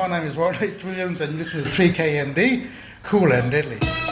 My name is Warren H. Williams, and you listen to 3KND, Cool and Deadly.